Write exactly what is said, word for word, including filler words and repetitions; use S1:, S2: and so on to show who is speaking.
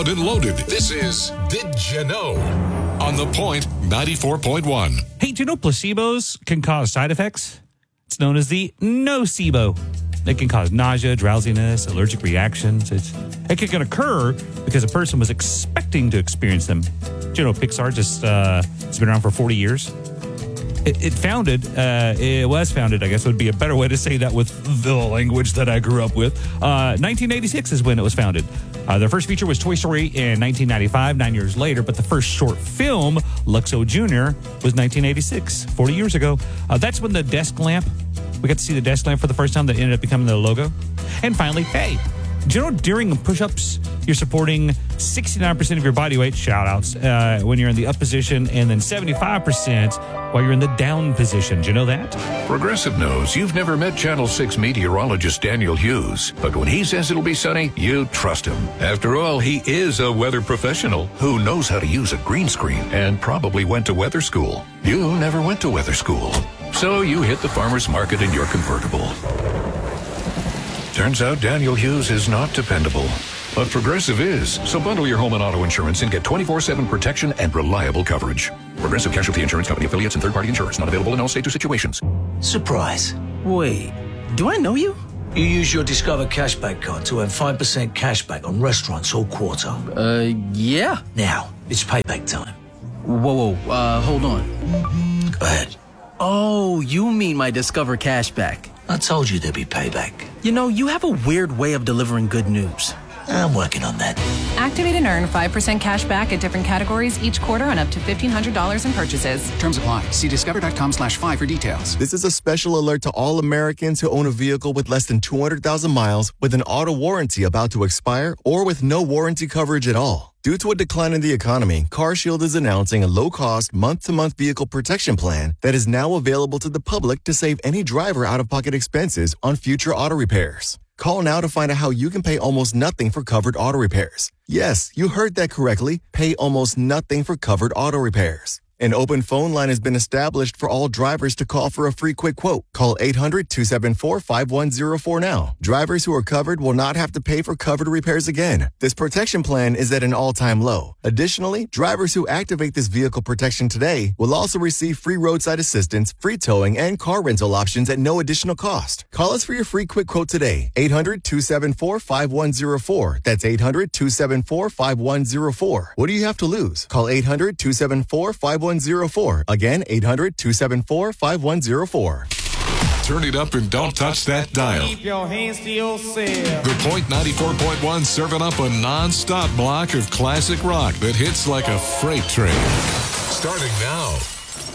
S1: And loaded. This is Did You Know? On The Point ninety-four point one.
S2: Hey, do you know placebos can cause side effects? It's known as the nocebo. It can cause nausea, drowsiness, allergic reactions. It's, it can occur because a person was expecting to experience them. Do you know Pixar just uh, it's been around for forty years? It, it founded, uh, it was founded, I guess would be a better way to say that with the language that I grew up with. Uh, nineteen eighty-six is when it was founded. Uh, their first feature was Toy Story in nineteen ninety-five, nine years later, but the first short film, Luxo Junior, was nineteen eighty-six, forty years ago. Uh, that's when the desk lamp, we got to see the desk lamp for the first time that ended up becoming the logo. And finally, hey, do you know during push-ups, you're supporting sixty-nine percent of your body weight, shout-outs, uh, when you're in the up position, and then seventy-five percent while you're in the down position. Do you know that?
S3: Progressive knows you've never met Channel six meteorologist Daniel Hughes, but when he says it'll be sunny, you trust him. After all, he is a weather professional who knows how to use a green screen and probably went to weather school. You never went to weather school, so you hit the farmer's market in your convertible. Turns out Daniel Hughes is not dependable, but Progressive is. So bundle your home and auto insurance and get twenty-four seven protection and reliable coverage. Progressive Casualty Insurance Company affiliates and third-party insurers. Not available in all states or situations.
S4: Surprise. Wait, do I know you? You use your Discover Cashback card to earn five percent cashback on restaurants all quarter.
S5: Uh, yeah.
S4: Now, it's payback time.
S5: Whoa, whoa, uh, hold on.
S4: Go ahead.
S5: Oh, you mean my Discover Cashback.
S4: I told you there'd be payback.
S5: You know, you have a weird way of delivering good news.
S4: I'm working on that.
S6: Activate and earn five percent cash back at different categories each quarter on up to fifteen hundred dollars in purchases.
S7: Terms apply. See discover.com slash five for details.
S8: This is a special alert to all Americans who own a vehicle with less than two hundred thousand miles with an auto warranty about to expire or with no warranty coverage at all. Due to a decline in the economy, CarShield is announcing a low-cost, month-to-month vehicle protection plan that is now available to the public to save any driver out-of-pocket expenses on future auto repairs. Call now to find out how you can pay almost nothing for covered auto repairs. Yes, you heard that correctly. Pay almost nothing for covered auto repairs. An open phone line has been established for all drivers to call for a free quick quote. Call eight hundred, two seven four, five one zero four now. Drivers who are covered will not have to pay for covered repairs again. This protection plan is at an all-time low. Additionally, drivers who activate this vehicle protection today will also receive free roadside assistance, free towing, and car rental options at no additional cost. Call us for your free quick quote today. eight hundred, two seven four, five one zero four. That's eight hundred, two seven four, five one zero four. What do you have to lose? Call eight hundred, two seven four, five one zero four. Again, eight hundred, two seven four, five one zero four.
S1: Turn it up and don't touch that dial.
S9: Keep your hands to yourself.
S1: The Point ninety-four point one serving up a non-stop block of classic rock that hits like a freight train. Starting now.